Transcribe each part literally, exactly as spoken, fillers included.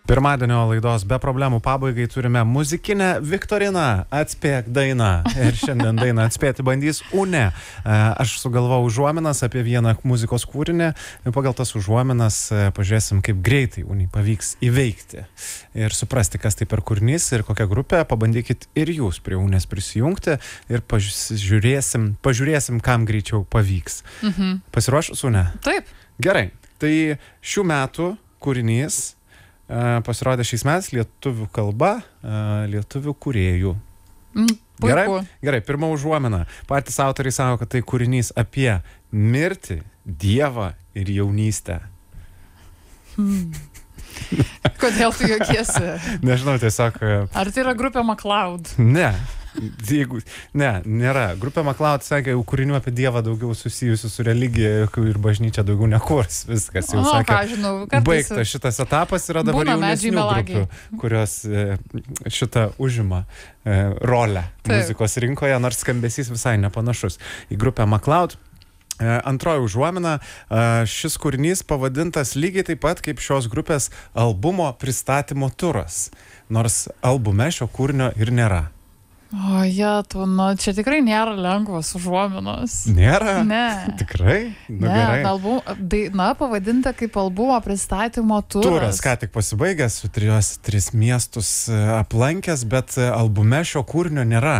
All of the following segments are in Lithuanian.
Pirmadienio laidos be problemų pabaigai turime muzikinę viktoriną Atspėk dainą. Ir šiandien dainą atspėti bandys Une. Aš sugalvojau užuominas apie vieną muzikos kūrinį. Pagal tas užuominas pažiūrėsim, kaip greitai Unei pavyks įveikti ir suprasti, kas tai per kūrinys ir kokia grupė. Pabandykit ir jūs prie Unės prisijungti ir pažiūrėsim, pažiūrėsim kam greičiau pavyks. Mhm. Pasiruošus, Une? Taip. Gerai. Tai šių metų kūrinys pasirodė šiais metais lietuvių kalba, lietuvių kūrėjų. Mm, Gerai? Gerai, pirma užuomina. Patys autoriai sako, kad tai kūrinys apie mirtį, dievą ir jaunystę. Hmm. Kodėl tu juokiesi? Nežinau, tiesiog... Ar tai yra grupė MacLeod? Ne. Jeigu, ne, nėra. Grupė MacLeod sakė, jau kūrinių apie dievą daugiau susijusių su religija ir bažnyčia daugiau nekurs. Viskas jau o, sakė. Ką, žinau, baigta šitas etapas, yra dabar jaunesnių grupių, kurios e, šitą užima e, rolę Taip. Muzikos rinkoje, nors skambesys visai nepanašus į grupę MacLeod. E, antroji užuomina, e, šis kūrinys pavadintas lygiai taip pat kaip šios grupės albumo pristatymo turas, nors albume šio kūrinio ir nėra. O, jetu, nu, čia tikrai nėra lengvas užuominos. Nėra? Ne. Tikrai? Nu, ne, gerai. Album, daina pavadinta kaip albumo pristatymo turas. Turas, ką tik pasibaigęs, su trijos, tris miestus aplankęs, bet albume šio kūrinio nėra.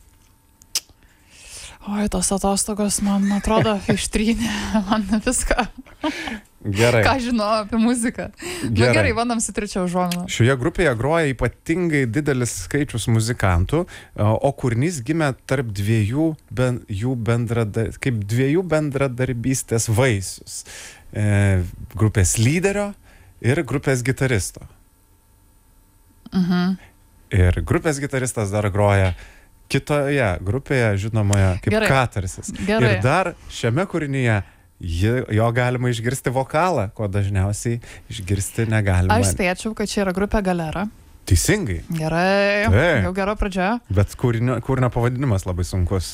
Oi, tos atostogos, man atrodo, ištrynė man viską. Gerai. Ką žinau apie muziką. Gerai, nu, gerai bandom su trečia užuomina. Šioje grupėje groja ypatingai didelis skaičius muzikantų, o kūrinys gimė tarp dviejų, ben, jų bendradar, kaip dviejų bendradarbystės vaisius. E, grupės lyderio ir grupės gitaristo. Mhm. Ir grupės gitaristas dar groja kitoje grupėje, žinomoje kaip Gerai. Katarsis. Gerai. Ir dar šiame kūrinyje jo galima išgirsti vokalą, ko dažniausiai išgirsti negalima. Aš spėčiau, kad čia yra grupė Galera. Teisingai. Gerai, Taip. Jau gera pradžia. Bet kūrinio, kūrinio pavadinimas labai sunkus.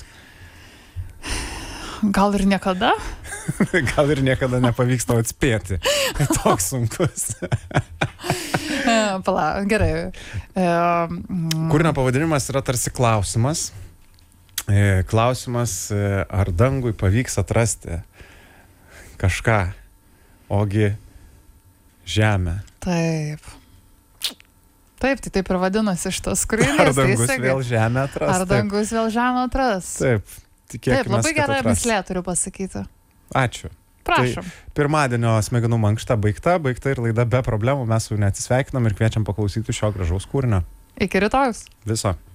Gal ir niekada? Gal ir niekada nepavyks to atspėti. Toks sunkus. Pala, gerai. Kūrinio pavadinimas yra tarsi klausimas. Klausimas, ar dangui pavyks atrasti kažką, ogi žemę. Taip. Taip, tai taip ir vadinasi šitas kūrinys. Ar dangus vėl žemę atras? Ar dangus vėl žemę atras? Taip, tikėkime. Taip, labai gera mislė turiu pasakyti. Ačiū. Prašom. Tai pirmadienio smegenų mankšta baigta, baigta ir laida be problemų. Mes jau neatsisveikinam ir kviečiam paklausyti šio gražaus kūrinio. Iki rytojus. Viso.